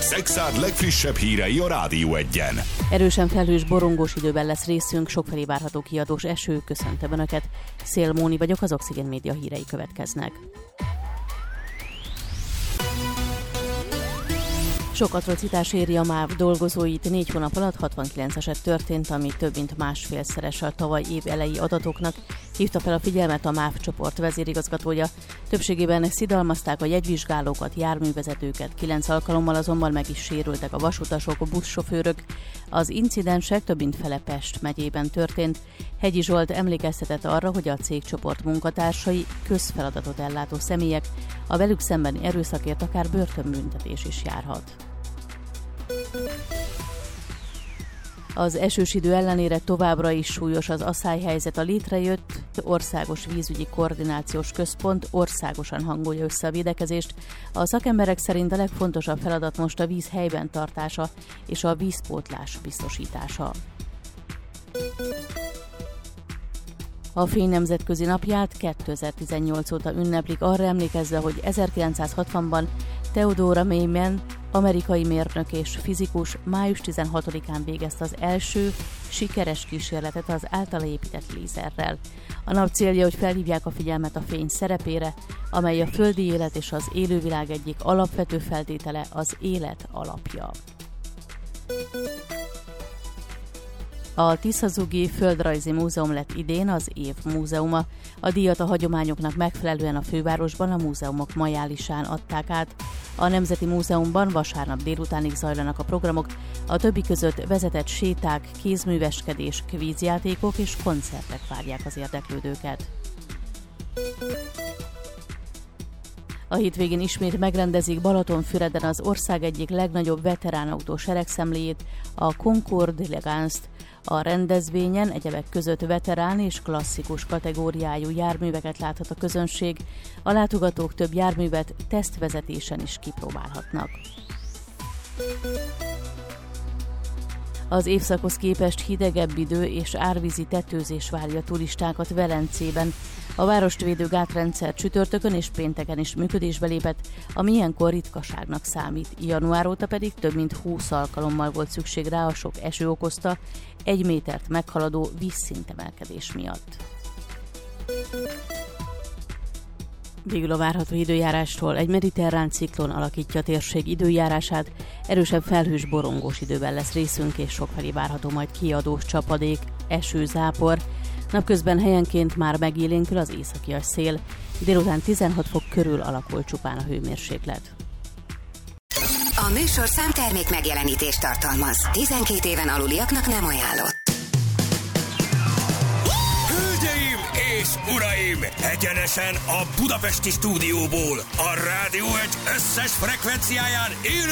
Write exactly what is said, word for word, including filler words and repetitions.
Szekszárd legfrissebb hírei a Rádió Egyen. Erősen felhős, borongós időben lesz részünk, sokfelé várható kiadós eső, köszöntöm Önöket. Szél Móni vagyok, az Oxigén Média hírei következnek. Sok atrocitás éri a MÁV dolgozóit, négy hónap alatt hatvankilenc eset történt, ami több mint másfélszeres a tavaly év elejé adatoknak, hívta fel a figyelmet a MÁV csoport vezérigazgatója. Többségében szidalmazták a jegyvizsgálókat, járművezetőket, kilenc alkalommal azonban meg is sérültek a vasutasok, a buszsofőrök. Az incidensek több mint fele Pest megyében történt. Hegyi Zsolt emlékeztetett arra, hogy a cégcsoport munkatársai közfeladatot ellátó személyek, a velük szembeni erőszakért akár börtönbüntetés is járhat. Az esős idő ellenére továbbra is súlyos az aszályhelyzet. A létrejött Országos Vízügyi Koordinációs Központ országosan hangolja össze a védekezést. A szakemberek szerint a legfontosabb feladat most a víz helyben tartása és a vízpótlás biztosítása. A Fény nemzetközi napját kétezer-tizennyolc óta ünneplik, arra emlékezve, hogy ezerkilencszázhatvanban Theodore Maiman, amerikai mérnök és fizikus május tizenhatodikán végezte az első sikeres kísérletet az általa épített lézerrel. A nap célja, hogy felhívják a figyelmet a fény szerepére, amely a földi élet és az élővilág egyik alapvető feltétele, az élet alapja. A Tiszazugi Földrajzi Múzeum lett idén az év múzeuma. A díjat a hagyományoknak megfelelően a fővárosban a múzeumok majálisán adták át. A Nemzeti Múzeumban vasárnap délutánig zajlanak a programok, a többi között vezetett séták, kézműveskedés, kvízjátékok és koncertek várják az érdeklődőket. A hétvégén ismét megrendezik Balatonfüreden az ország egyik legnagyobb veteránautó seregszemléjét, a Concours d'Elegance-t. A rendezvényen egyebek között veterán és klasszikus kategóriájú járműveket láthat a közönség, a látogatók több járművet tesztvezetésen is kipróbálhatnak. Az évszakhoz képest hidegebb idő és árvízi tetőzés várja a turistákat Velencében. A várost védő gátrendszer csütörtökön és pénteken is működésbe lépett, ami ilyenkor ritkaságnak számít. Január óta pedig több mint húsz alkalommal volt szükség rá a sok eső okozta, egy métert meghaladó vízszintemelkedés miatt. Végül a várható időjárástól: egy mediterrán ciklon alakítja a térség időjárását, erősebb felhős, borongós időben lesz részünk, és sokfelé várható majd kiadós csapadék, eső, zápor. Napközben helyenként már megélénkül az északias szél, délután tizenhat fok körül alakul csupán a hőmérséklet. A műsor számtermék megjelenítést tartalmaz. tizenkét éven aluliaknak nem ajánlott. Hölgyeim és uraim! Egyenesen a budapesti stúdióból, a Rádió Egy összes frekvenciáján élő